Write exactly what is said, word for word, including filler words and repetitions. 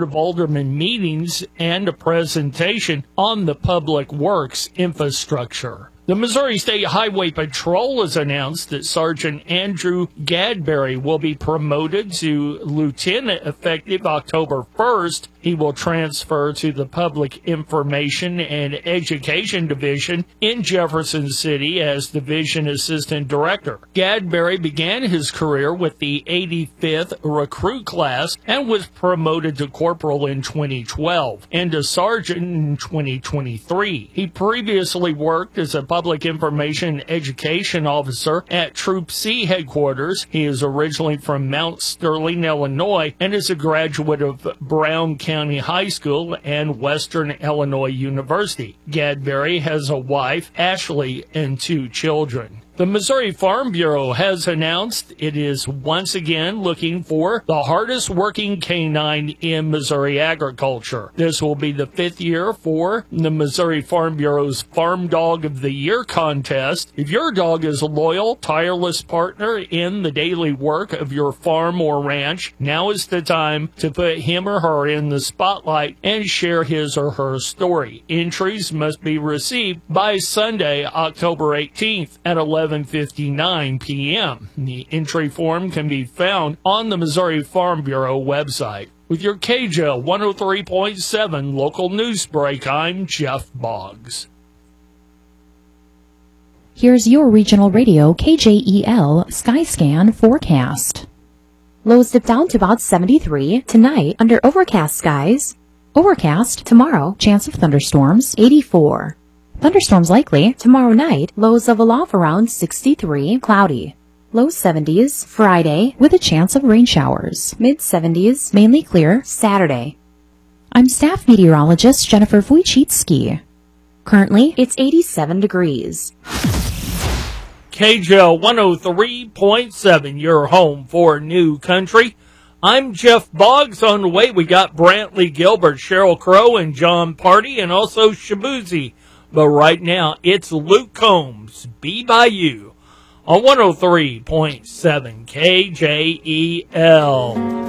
Board of Aldermen meetings and a presentation on the public works infrastructure. The Missouri State Highway Patrol has announced that Sergeant Andrew Gadberry will be promoted to lieutenant effective October first. He will transfer to the Public Information and Education Division in Jefferson City as Division Assistant Director. Gadberry began his career with the eighty-fifth Recruit Class and was promoted to Corporal in twenty twelve and to Sergeant in twenty twenty-three. He previously worked as a Public Information Education Officer at Troop C headquarters. He is originally from Mount Sterling, Illinois, and is a graduate of Brown County High School and Western Illinois University. Gadberry has a wife, Ashley, and two children. The Missouri Farm Bureau has announced it is once again looking for the hardest working canine in Missouri agriculture. This will be the fifth year for the Missouri Farm Bureau's Farm Dog of the Year contest. If your dog is a loyal, tireless partner in the daily work of your farm or ranch, now is the time to put him or her in the spotlight and share his or her story. Entries must be received by Sunday, October eighteenth at eleven fifty-nine p.m. The entry form can be found on the Missouri Farm Bureau website. With your K J L one oh three point seven local news break, I'm Jeff Boggs. Here's your regional radio K J E L Skyscan forecast. Lows dip down to about seventy-three tonight under overcast skies. Overcast tomorrow, chance of thunderstorms eighty-four. Thunderstorms likely tomorrow night, lows level off around sixty-three, cloudy. Low seventies Friday with a chance of rain showers. Mid seventies, mainly clear Saturday. I'm staff meteorologist Jennifer Wojcicki. Currently, it's eighty-seven degrees. K J L one oh three point seven, your home for new country. I'm Jeff Boggs. On the way, we got Brantley Gilbert, Sheryl Crow, and John Party, and also Shabuzi. But right now, it's Luke Combs, Be By You, on one oh three point seven K J E L.